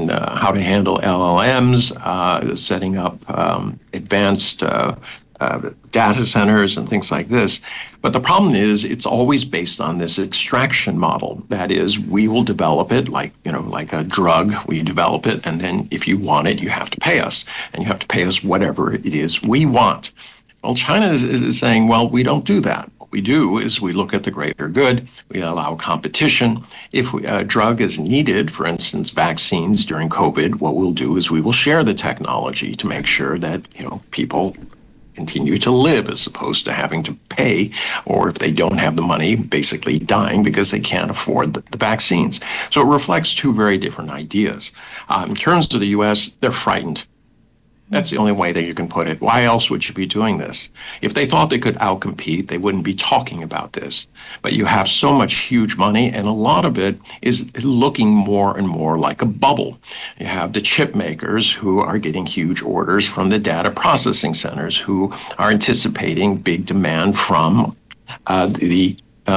on how to handle LLMs, setting up advanced data centers and things like this. But the problem is it's always based on this extraction model. That is, we will develop it like a drug. We develop it, and then if you want it, you have to pay us, and you have to pay us whatever it is we want. Well, China is saying, well, we don't do that. What we do is we look at the greater good. We allow competition. If a drug is needed, for instance, vaccines during COVID, what we'll do is we will share the technology to make sure that people continue to live as opposed to having to pay, or if they don't have the money, basically dying because they can't afford the vaccines. So it reflects two very different ideas. In terms of the U.S., they're frightened. That's the only way that you can put it. Why else would you be doing this? If they thought they could outcompete, they wouldn't be talking about this. But you have so much huge money, and a lot of it is looking more and more like a bubble. You have the chip makers who are getting huge orders from the data processing centers who are anticipating big demand from the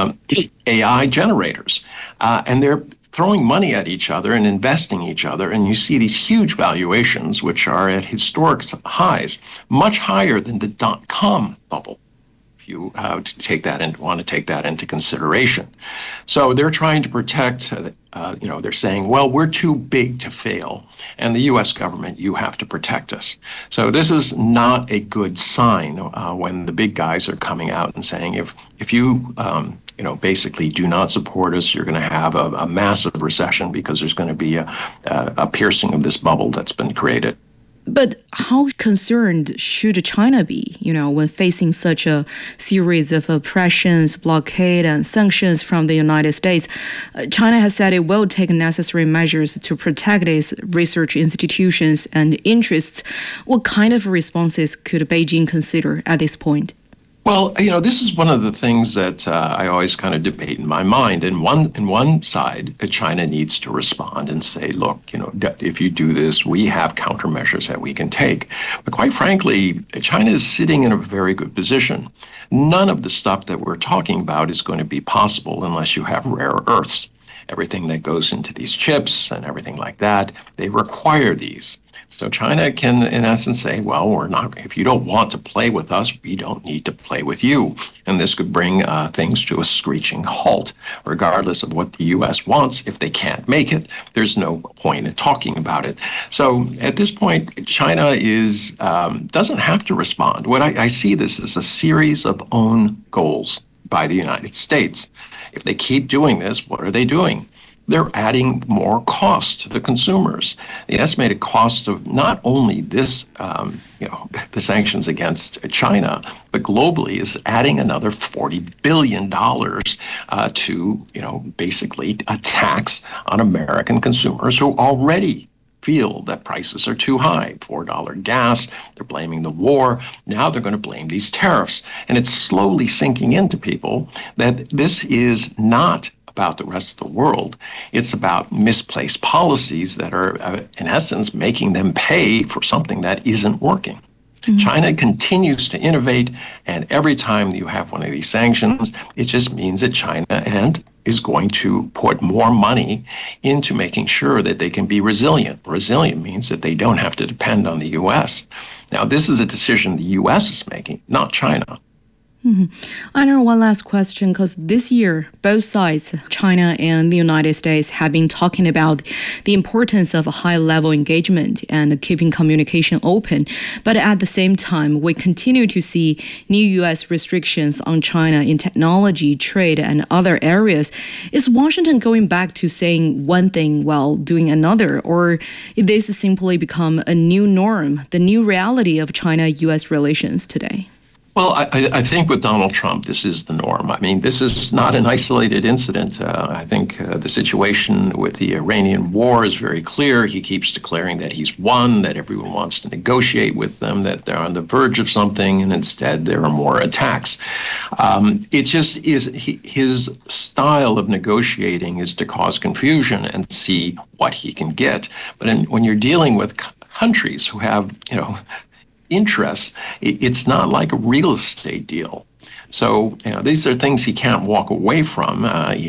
AI generators. And they're throwing money at each other and investing each other, and you see these huge valuations, which are at historic highs, much higher than the dot-com bubble, if you want to take that into consideration. So they're trying to protect, they're saying, well, we're too big to fail, and the U.S. government, you have to protect us. So this is not a good sign when the big guys are coming out and saying, if you basically do not support us, you're going to have a massive recession because there's going to be a piercing of this bubble that's been created. But how concerned should China be, when facing such a series of oppressions, blockade, and sanctions from the United States? China has said it will take necessary measures to protect its research institutions and interests. What kind of responses could Beijing consider at this point? Well, this is one of the things that I always kind of debate in my mind. In one side, China needs to respond and say, look, if you do this, we have countermeasures that we can take. But quite frankly, China is sitting in a very good position. None of the stuff that we're talking about is going to be possible unless you have rare earths. Everything that goes into these chips and everything like that, they require these. So China can, in essence, say, well, if you don't want to play with us, we don't need to play with you. And this could bring things to a screeching halt, regardless of what the U.S. wants. If they can't make it, there's no point in talking about it. So at this point, China doesn't have to respond. What I see this as a series of own goals by the United States. If they keep doing this, what are they doing? They're adding more cost to the consumers. The estimated cost of not only this, the sanctions against China, but globally is adding another $40 billion to, basically a tax on American consumers who already feel that prices are too high. $4 gas, they're blaming the war. Now they're going to blame these tariffs. And it's slowly sinking into people that this is not about the rest of the world. It's about misplaced policies that are, in essence, making them pay for something that isn't working. Mm-hmm. China continues to innovate, and every time you have one of these sanctions, it just means that China is going to put more money into making sure that they can be resilient. Resilient means that they don't have to depend on the U.S. Now, this is a decision the U.S. is making, not China. Mm-hmm. I know one last question, because this year, both sides, China and the United States, have been talking about the importance of a high-level engagement and keeping communication open. But at the same time, we continue to see new U.S. restrictions on China in technology, trade, and other areas. Is Washington going back to saying one thing while doing another, or is this simply become a new norm, the new reality of China-U.S. relations today? Well, I think with Donald Trump, this is the norm. I mean, this is not an isolated incident. I think the situation with the Iranian war is very clear. He keeps declaring that he's won, that everyone wants to negotiate with them, that they're on the verge of something, and instead there are more attacks. It just is his style of negotiating is to cause confusion and see what he can get. But when you're dealing with countries who have, interests, it's not like a real estate deal. So these are things he can't walk away from. He